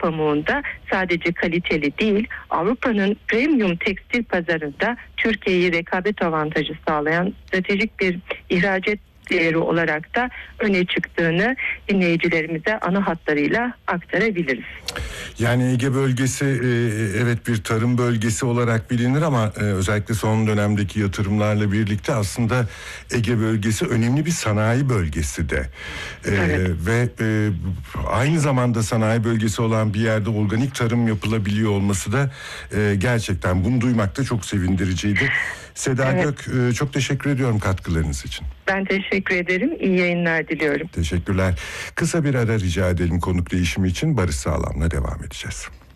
pamuğunda sadece kaliteli değil, Avrupa'nın premium tekstil pazarında Türkiye'yi rekabet avantajı sağlayan stratejik bir ihracat değeri olarak da öne çıktığını dinleyicilerimize ana hatlarıyla aktarabiliriz. Yani Ege bölgesi evet bir tarım bölgesi olarak bilinir ama özellikle son dönemdeki yatırımlarla birlikte aslında Ege bölgesi önemli bir sanayi bölgesi de. Evet. Ve aynı zamanda sanayi bölgesi olan bir yerde organik tarım yapılabiliyor olması da gerçekten bunu duymak da çok sevindiriciydi. Seda Evet. Gök, çok teşekkür ediyorum katkılarınız için. Ben teşekkür ederim. İyi yayınlar diliyorum. Teşekkürler. Kısa bir ara rica edelim konuk değişimi için. Barış Sağlam'la devam edeceğiz.